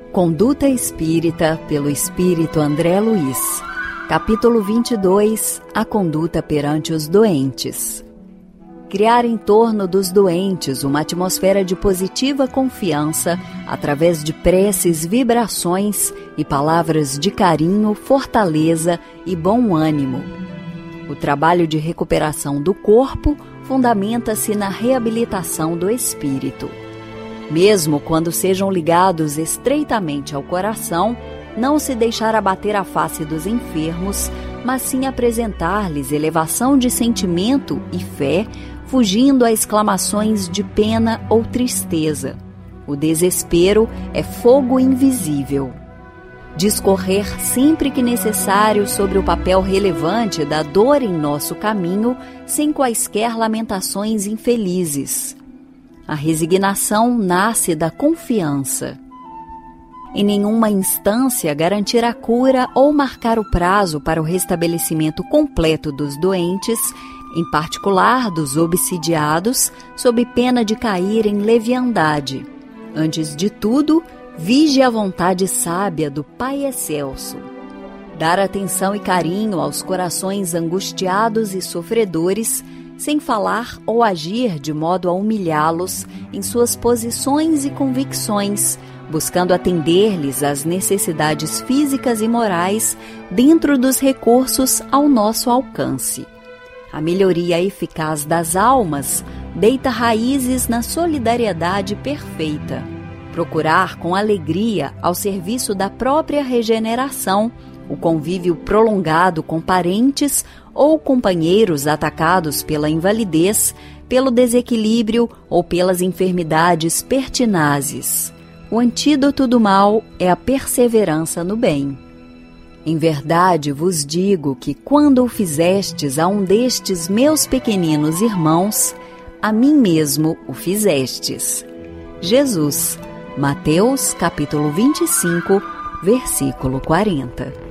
Conduta Espírita, pelo Espírito André Luiz. Capítulo 22. A conduta perante os doentes. Criar em torno dos doentes uma atmosfera de positiva confiança através de preces, vibrações e palavras de carinho, fortaleza e bom ânimo. O trabalho de recuperação do corpo fundamenta-se na reabilitação do espírito. Mesmo quando sejam ligados estreitamente ao coração, não se deixar abater a face dos enfermos, mas sim apresentar-lhes elevação de sentimento e fé, fugindo a exclamações de pena ou tristeza. O desespero é fogo invisível. Discorrer sempre que necessário sobre o papel relevante da dor em nosso caminho, sem quaisquer lamentações infelizes. A resignação nasce da confiança. Em nenhuma instância garantir a cura ou marcar o prazo para o restabelecimento completo dos doentes, em particular dos obsidiados, sob pena de cair em leviandade. Antes de tudo, vige a vontade sábia do Pai Excelso. Dar atenção e carinho aos corações angustiados e sofredores, sem falar ou agir de modo a humilhá-los em suas posições e convicções, buscando atender-lhes às necessidades físicas e morais dentro dos recursos ao nosso alcance. A melhoria eficaz das almas deita raízes na solidariedade perfeita. Procurar com alegria, ao serviço da própria regeneração, o convívio prolongado com parentes ou companheiros atacados pela invalidez, pelo desequilíbrio ou pelas enfermidades pertinazes. O antídoto do mal é a perseverança no bem. Em verdade vos digo que quando o fizestes a um destes meus pequeninos irmãos, a mim mesmo o fizestes. Jesus, Mateus capítulo 25, versículo 40.